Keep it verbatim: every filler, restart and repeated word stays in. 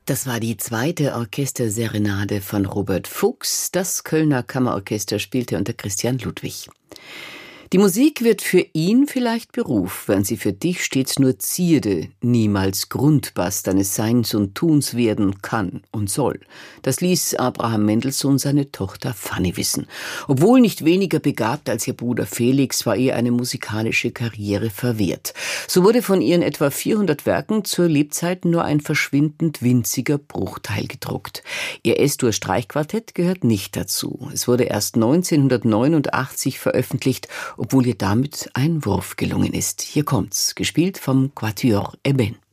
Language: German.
Das war die zweite Orchesterserenade von Robert Fuchs. Das Kölner Kammerorchester spielte unter Christian Ludwig. Die Musik wird für ihn vielleicht Beruf, wenn sie für dich stets nur Zierde, niemals Grundbass deines Seins und Tuns werden kann und soll. Das ließ Abraham Mendelssohn seine Tochter Fanny wissen. Obwohl nicht weniger begabt als ihr Bruder Felix, war ihr eine musikalische Karriere verwehrt. So wurde von ihren etwa vierhundert Werken zur Lebzeit nur ein verschwindend winziger Bruchteil gedruckt. Ihr Es-Dur-Streichquartett gehört nicht dazu. Es wurde erst neunzehnhundertneunundachtzig veröffentlicht, obwohl ihr damit ein Wurf gelungen ist. Hier kommt's, gespielt vom Quatuor Eben.